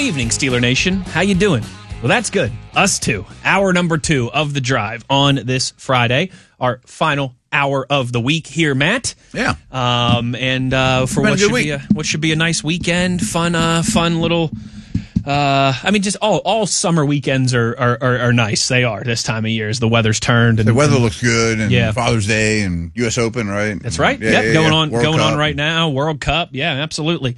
evening, Steeler Nation. How you doing? Well, that's good. Us too. Hour number 2 of The Drive on this Friday. Our final hour of the week here, Matt. Yeah. For what should be a nice weekend, fun little. Just all summer weekends are nice. They are this time of year as the weather's turned and the weather looks good. And yeah. Father's Day and U.S. Open, right? That's right. Yeah, going on right now. World Cup. Yeah, absolutely.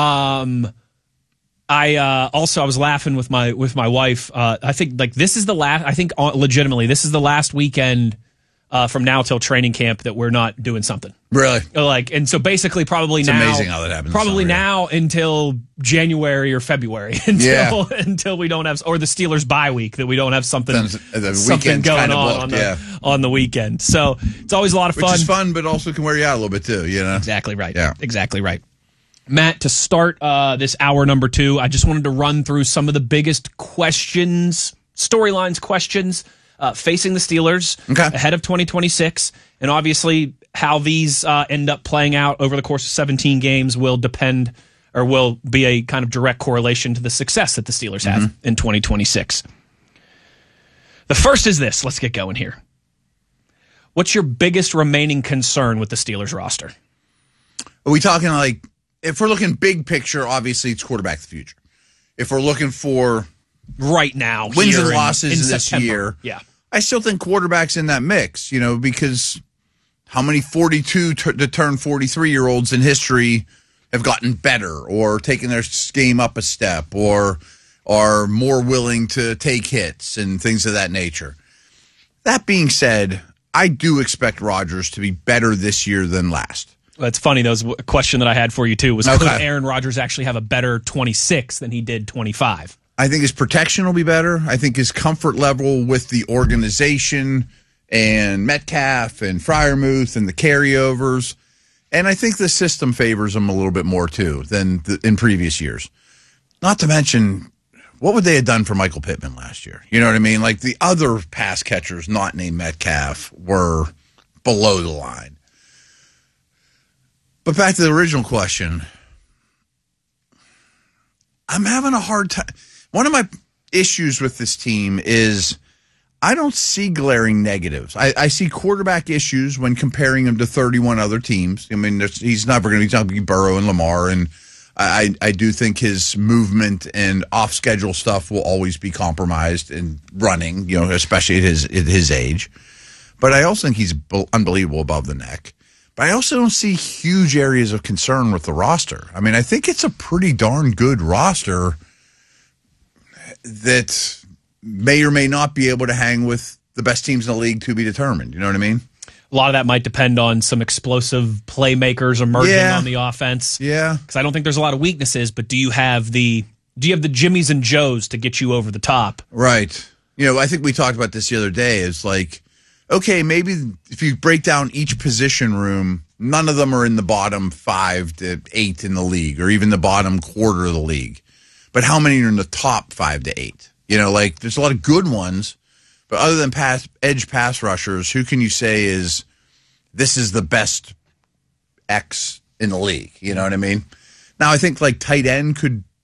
I was laughing with my wife. I think this is the last. I think legitimately this is the last weekend from now till training camp that we're not doing something. Really? And so basically probably it's now. Amazing how that happens. Probably now until January or February until we don't have, or the Steelers bye week that we don't have something going on the weekend. So it's always a lot of fun. Which is fun, but also can wear you out a little bit too. You know. Exactly right. Yeah. Exactly right. Matt, to start this hour number 2, I just wanted to run through some of the biggest questions, storylines questions facing the Steelers ahead of 2026. And obviously how these end up playing out over the course of 17 games will depend or will be a kind of direct correlation to the success that the Steelers have in 2026. The first is this. Let's get going here. What's your biggest remaining concern with the Steelers roster? Are we talking like, if we're looking big picture, obviously it's quarterback the future. If we're looking for right now wins and losses in this September. year, I still think quarterback's in that mix, because how many 42 to turn 43-year-olds in history have gotten better or taken their game up a step or are more willing to take hits and things of that nature. That being said, I do expect Rodgers to be better this year than last. That's funny. That was a question that I had for you, too, was could Aaron Rodgers actually have a better 26 than he did 25? I think his protection will be better. I think his comfort level with the organization and Metcalf and Freiermuth and the carryovers. And I think the system favors him a little bit more, too, than in previous years. Not to mention, what would they have done for Michael Pittman last year? You know what I mean? Like the other pass catchers not named Metcalf were below the line. But back to the original question, I'm having a hard time. One of my issues with this team is I don't see glaring negatives. I see quarterback issues when comparing him to 31 other teams. I mean, he's never going to be Burrow and Lamar, and I do think his movement and off-schedule stuff will always be compromised in running, especially at his age. But I also think he's unbelievable above the neck. But I also don't see huge areas of concern with the roster. I mean, I think it's a pretty darn good roster that may or may not be able to hang with the best teams in the league to be determined. You know what I mean? A lot of that might depend on some explosive playmakers emerging on the offense. Yeah. Because I don't think there's a lot of weaknesses, but do you have the Jimmies and Joes to get you over the top? Right. I think we talked about this the other day. It's like, okay, maybe if you break down each position room, none of them are in the bottom 5 to 8 in the league or even the bottom quarter of the league. But how many are in the top 5 to 8? There's a lot of good ones, but other than edge pass rushers, who can you say this is the best X in the league? You know what I mean? Now, I think like tight end could